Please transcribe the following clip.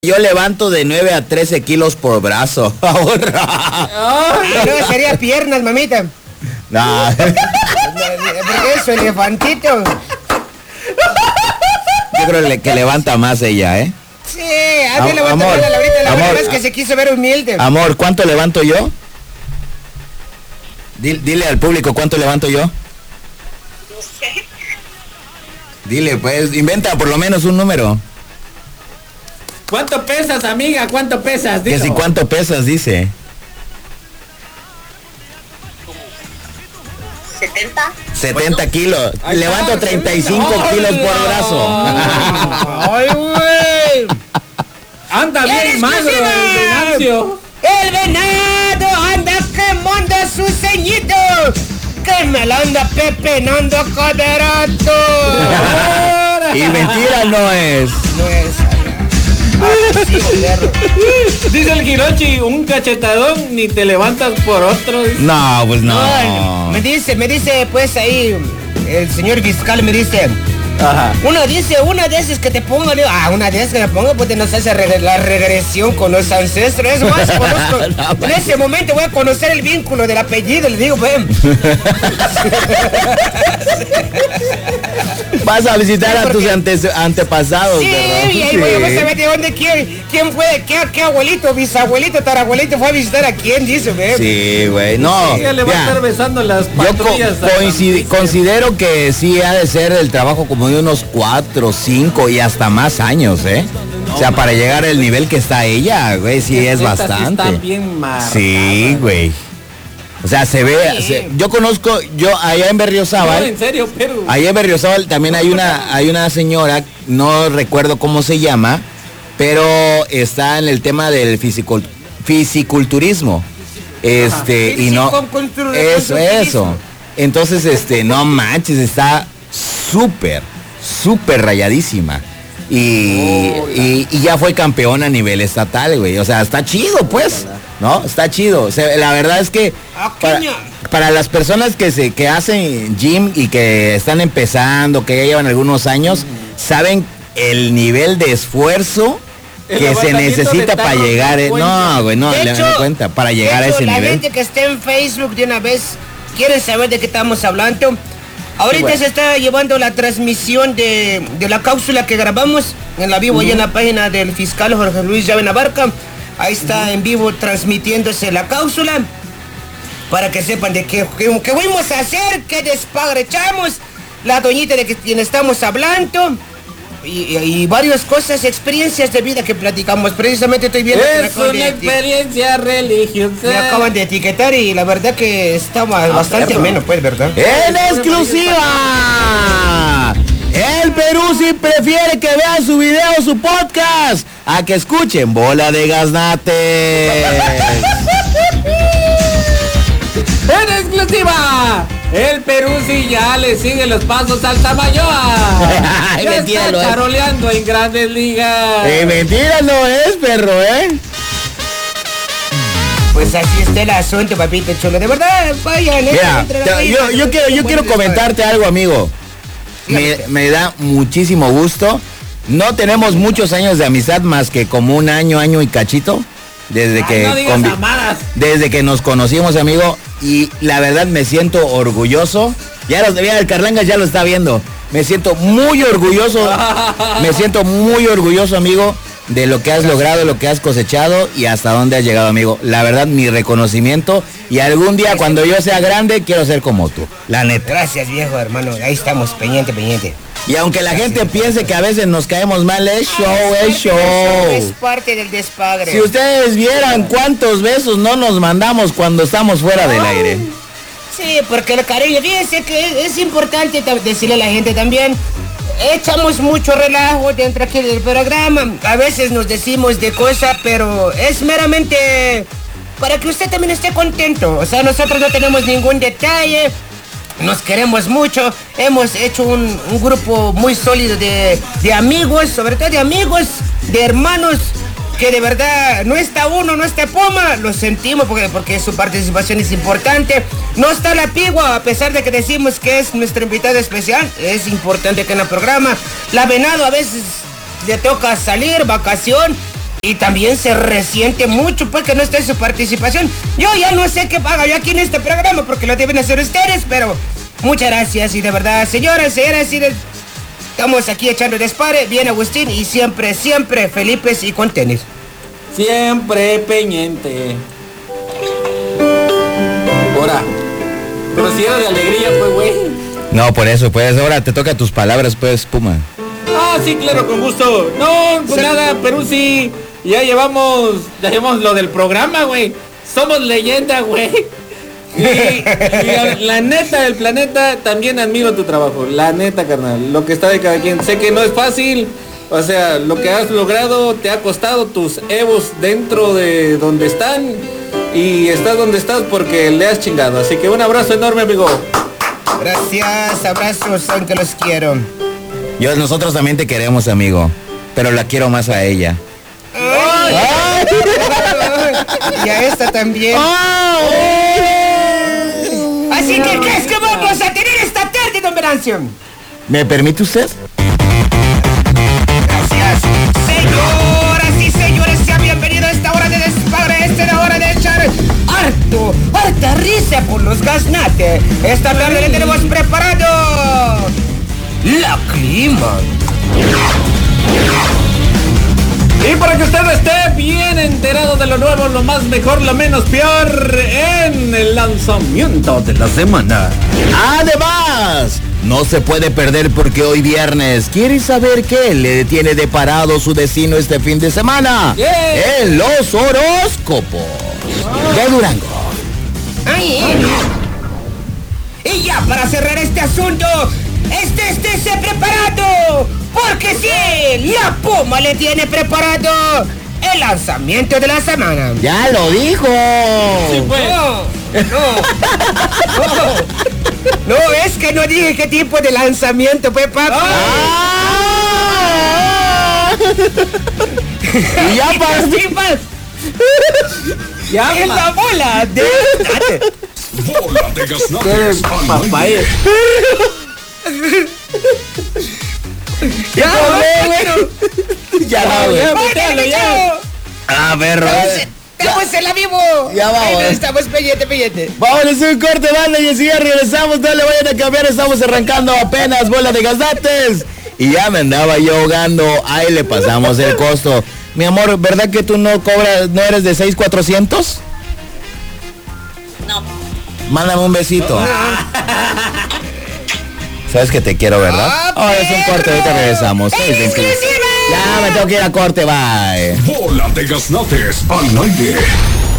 Yo levanto de 9 a 13 kilos por brazo. No, sería piernas, mamita. Nah. Porque es su elefantito. Yo creo que levanta más ella, ¿eh? Sí, a mí levanta más la ahorita. La verdad es que se quiso ver humilde. Amor, ¿cuánto levanto yo? Dile al público cuánto levanto yo. No sé. Dile, pues, inventa por lo menos un número. ¿Cuánto pesas, amiga? ¿Cuánto pesas? Que Dilo. si cuánto pesas, dice. 70. 70 kilos. Ahí Levanto está, 35 ¡Hola! kilos por brazo. ¡Ay, güey! Anda ¡Qué bien magro exclusiva! el Venancio. El venado anda quemando su ceñito. Que me la anda pepenando cada rato. Y mentira no es. No es. Sí, perro. Dice el Hirochi, un cachetadón ni te levantas por otro. Dice. No, pues no. No, me dice, pues ahí, el señor fiscal me dice, Ajá. una de esas que te pongo, le digo, una de esas que me pongo, pues nos hace la regresión con los ancestros, es más, conozco, No, en ese momento voy a conocer el vínculo del apellido, le digo, ven. Vas a visitar a tus antepasados, Sí, ¿verdad? y ahí vamos a ver de dónde, quién fue, qué abuelito, bisabuelito, tarabuelito fue a visitar a quién, dice, ven. Sí, güey, no. Sí, le va a ya. estar besando las Yo patrullas. considero que sí ha de ser el trabajo como de unos 4, 5 y hasta más años, ¿eh? O sea, para llegar al nivel que está ella, güey, sí es Estas bastante. Sí están bien marcadas. Sí, güey. O sea, se ve, Sí. yo conozco, allá en No, Berriozábal, en serio, pero... allá en Berriozábal también hay una señora, no recuerdo cómo se llama, pero está en el tema del fisiculturismo. Y no, eso. Entonces, no manches, está súper rayadísima. Y ya fue campeona a nivel estatal, güey. O sea, está chido, pues. ¿No? Está chido. O sea, la verdad es que para las personas que hacen gym y que están empezando, que ya llevan algunos años, saben el nivel de esfuerzo El que se levantamiento necesita de para tarro, llegar. no No, güey, no, De le hecho- dan cuenta. Para llegar a ese la nivel. gente que esté en Facebook de una vez, ¿quieren saber de qué estamos hablando? Ahorita bueno. se está llevando la transmisión de la cápsula que grabamos en la vivo, allá en la página del fiscal Jorge Luis Llave Navarca. Ahí está en vivo transmitiéndose la cápsula para que sepan de qué fuimos a hacer, qué despagrechamos, echamos, la doñita de quien estamos hablando y varias cosas, experiencias de vida que platicamos. Precisamente estoy viendo que me Es acaban una de- experiencia religiosa. me acaban de etiquetar y la verdad que está bastante menos, pues, ¿verdad? ¡En exclusiva! El Perú sí prefiere que vean su video o su podcast a que escuchen Bola de Gaznates. ¡En exclusiva! El Perú sí ya le sigue los pasos al Samayoa. Ay, Ya mentira, está lo es. charoleando en Grandes Ligas. Mentira no es, perro, ¿eh? Pues así está el asunto, papito chulo. De verdad, vayan, Mira, yo quiero comentarte algo, amigo. Me da muchísimo gusto. No tenemos muchos años de amistad, más que como un año y cachito. Desde que No digas amadas. desde que nos conocimos, amigo, y la verdad me siento orgulloso. Ya el Carlangas ya lo está viendo. Me siento muy orgulloso, amigo, de lo que has logrado, lo que has cosechado y hasta dónde has llegado, amigo. La verdad, mi reconocimiento, y algún día cuando yo sea grande quiero ser como tú, la neta. Gracias, viejo hermano. Ahí estamos, pendiente. Y aunque la gente piense que a veces nos caemos mal, es show. Es parte del despagre. Si ustedes vieran cuántos besos no nos mandamos cuando estamos fuera del aire. Sí, porque el cariño, fíjense que es importante decirle a la gente también. Echamos mucho relajo dentro aquí del programa. A veces nos decimos de cosas, pero es meramente para que usted también esté contento. O sea, nosotros no tenemos ningún detalle. Nos queremos mucho. Hemos hecho un grupo muy sólido de amigos, sobre todo de amigos, de hermanos, que de verdad no está uno, no está Puma, lo sentimos porque su participación es importante. No está la Pigua, a pesar de que decimos que es nuestra invitada especial, es importante que en el programa. La Venado a veces le toca salir, vacación, Y también se resiente mucho pues que no esté su participación. Yo ya no sé qué pago yo aquí en este programa porque lo deben hacer ustedes, pero muchas gracias y de verdad, señoras, estamos aquí echando despadre, bien Agustín y siempre, siempre Felipes y con tenis. Siempre pendiente. Ahora, pero si era de alegría, pues, güey. No, por eso, pues, ahora te toca tus palabras, pues, Puma. Ah, sí, claro, con gusto. No, pues nada, Perú sí. Ya llevamos lo del programa, güey. Somos leyenda, güey. Y la neta del planeta, también admiro tu trabajo. La neta, carnal. Lo que está de cada quien. Sé que no es fácil. O sea, lo que has logrado te ha costado tus egos dentro de donde están. Y estás donde estás porque le has chingado. Así que un abrazo enorme, amigo. Gracias, abrazos, aunque los quiero. Nosotros también te queremos, amigo. Pero la quiero más a ella. Ay. Y a esta también. Así que, ¿qué es que vamos a tener esta tarde, don Venancio? ¿Me permite usted? Gracias. Señoras y señores, sean bienvenidos a esta hora de despadre, esta es la hora de echar harta risa por los gaznates. Esta tarde le tenemos preparado la clima. Y para que usted esté bien enterado de lo nuevo, lo más mejor, lo menos peor en el lanzamiento de la semana. Además, no se puede perder porque hoy viernes, ¿quieres saber qué le tiene deparado su destino este fin de semana? Yeah. En los horóscopos de Durango. Y ya para cerrar este asunto, estése preparado, porque sí, la Puma le tiene preparado el lanzamiento de la semana. Ya lo dijo. Sí, pues. No, es que no dije qué tipo de lanzamiento fue, papi. Y ya Ya es la bola de Bola de gaznates al Papaya. aire. Ya, A ver, estamos en la vivo. Ya vamos. Ahí estamos pendiente. Vamos a hacer un corte, banda, y enseguida regresamos. No le vayan a cambiar, estamos arrancando apenas Bola de gaznates. Y ya me andaba yo ahogando. Ahí le pasamos el costo. Mi amor, ¿verdad que tú no cobras, no eres de 6,400? No. Mándame un besito. Sabes que te quiero, ¿verdad? Ahora es un corte, ahorita regresamos. Ya me tengo que ir a corte, bye. Bola de gaznates al aire.